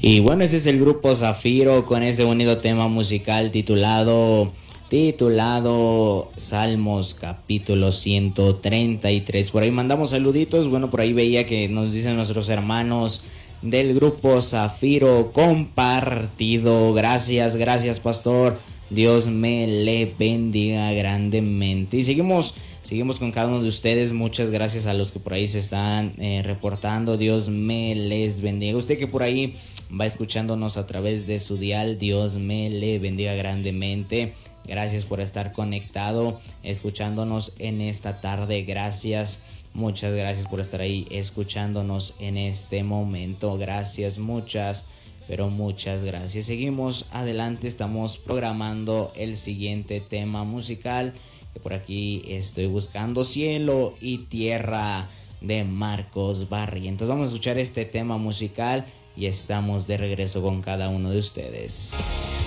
Y bueno, ese es el grupo Zafiro con este bonito tema musical titulado Salmos capítulo 133. Por ahí mandamos saluditos. Bueno, por ahí veía que nos dicen nuestros hermanos del grupo Zafiro compartido. Gracias, pastor. Dios me le bendiga grandemente. Y seguimos con cada uno de ustedes. Muchas gracias a los que por ahí se están reportando. Dios me les bendiga. Usted que por ahí va escuchándonos a través de su dial, Dios me le bendiga grandemente. Gracias por estar conectado, escuchándonos en esta tarde. Gracias, muchas gracias por estar ahí escuchándonos en este momento. Gracias, muchas gracias. Seguimos adelante, estamos programando el siguiente tema musical. Que por aquí estoy buscando, Cielo y Tierra de Marcos Barrientos. Vamos a escuchar este tema musical y estamos de regreso con cada uno de ustedes.